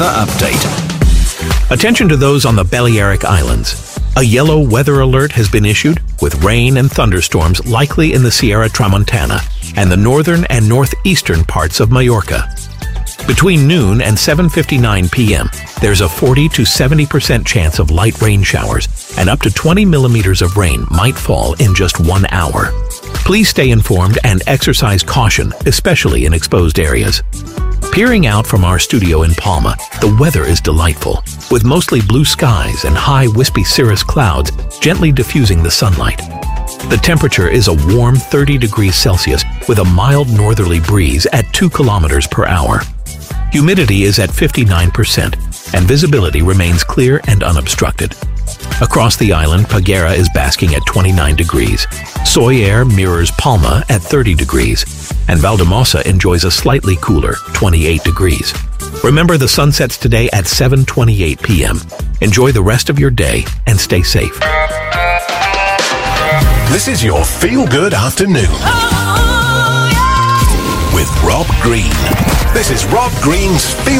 Update. Attention to those on the Balearic Islands. A yellow weather alert has been issued, with rain and thunderstorms likely in the Sierra Tramontana and the northern and northeastern parts of Majorca. Between noon and 7:59 p.m., there's a 40 to 70% chance of light rain showers, and up to 20 millimeters of rain might fall in just 1 hour. Please stay informed and exercise caution, especially in exposed areas. Peering out from our studio in Palma, the weather is delightful, with mostly blue skies and high wispy cirrus clouds gently diffusing the sunlight. The temperature is a warm 30 degrees Celsius with a mild northerly breeze at 2 kilometers per hour. Humidity is at 59%, and visibility remains clear and unobstructed. Across the island, Peguera is basking at 29 degrees. Soyer mirrors Palma at 30 degrees, and Valdemosa enjoys a slightly cooler 28 degrees. Remember, the sun sets today at 7:28 p.m. Enjoy the rest of your day and stay safe. This is your feel-good afternoon with Rob Green. This is Rob Green's Feel